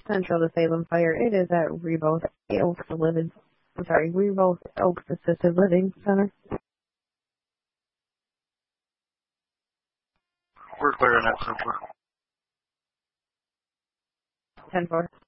Central to Salem Fire. It is at Reboth Oaks Assisted Living Center. We're clear on that, Central. 10-4.